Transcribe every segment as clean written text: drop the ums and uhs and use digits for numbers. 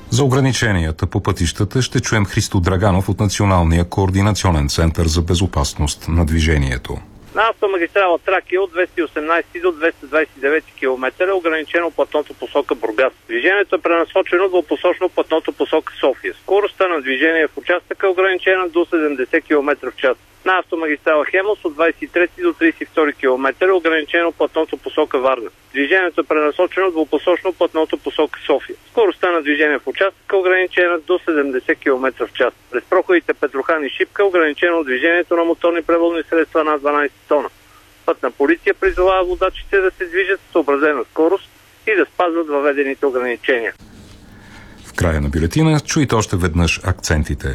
За ограниченията по пътищата ще чуем Христо Драганов от Националния координационен център за безопасност на движението. На автомагистрала Тракия от 218 до 229 км е ограничено платното посока Бургас. Движението е пренасочено двупосочно платното посока София. Скоростта на движение в участъка е ограничена до 70 км в час. На автомагистрала Хемус от 23 до 32 км е ограничено платното посока Варна. Движението е пренасочено двупосочно платното посока София. Скоростта на движение в участъка е ограничена до 70 км в час. През проходите Петрохан и Шипка е ограничено движението на моторни превозни средства над 12 тона. Пътна полиция призовава водачите да се движат с съобразена скорост и да спазват въведените ограничения. В края на бюлетина чуйте още веднъж акцентите.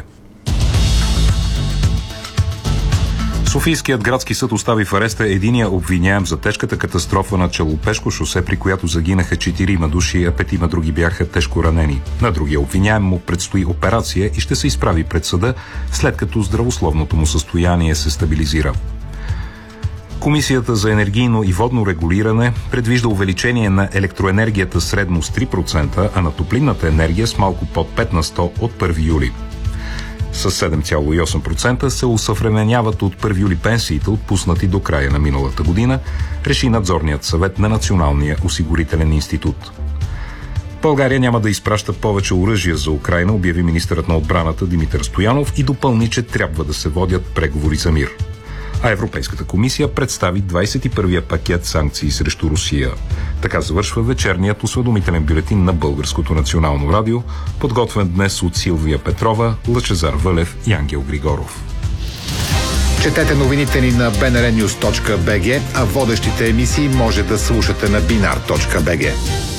Софийският градски съд остави в ареста единия обвиняем за тежката катастрофа на Челопешко шосе, при която загинаха 4 души, а 5 други бяха тежко ранени. На другия обвиняем му предстои операция и ще се изправи пред съда, след като здравословното му състояние се стабилизира. Комисията за енергийно и водно регулиране предвижда увеличение на електроенергията средно с 3%, а на топлинната енергия с малко под 5% от 1 юли. С 7,8% се усъвременяват от 1 юли пенсиите, отпуснати до края на миналата година, реши надзорният съвет на Националния осигурителен институт. България няма да изпраща повече оръжия за Украйна, обяви министърът на отбраната Димитър Стоянов и допълни, че трябва да се водят преговори за мир. А Европейската комисия представи 21-я пакет санкции срещу Русия. Така завършва вечерният осведомителен бюлетин на Българското национално радио, подготвен днес от Силвия Петрова, Лъчезар Вълев и Ангел Григоров. Четете новините ни на bnrnews.bg, а водещите емисии може да слушате на binar.bg.